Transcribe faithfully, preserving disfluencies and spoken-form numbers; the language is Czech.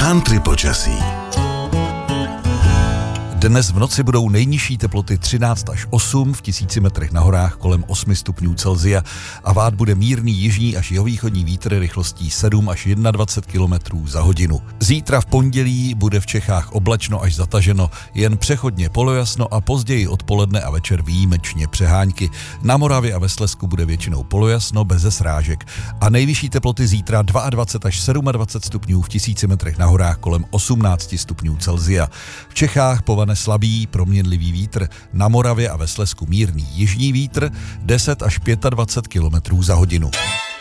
Country počasí. Dnes v noci budou nejnižší teploty třináct až osm, v tisíci metrech na horách kolem osm stupňů Celsia a vát bude mírný jižní až jihovýchodní vítr rychlostí sedm až dvacet jedna kilometrů za hodinu. Zítra v pondělí bude v Čechách oblačno až zataženo, jen přechodně polojasno a později odpoledne a večer výjimečně přehánky. Na Moravě a ve Slezsku bude většinou polojasno beze srážek a nejvyšší teploty zítra dvacet dva až dvacet sedm stupňů, v tisíci metrech na horách kolem osmnáct stupňů Celsia. V Čechách povane slabý proměnlivý vítr, na Moravě a ve Slezsku mírný jižní vítr deset až dvacet pět kilometrů za hodinu.